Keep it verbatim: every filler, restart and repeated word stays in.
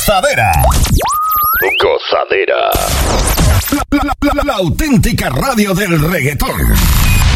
Gozadera. Gozadera. La, la, la, la, la auténtica radio del reggaetón.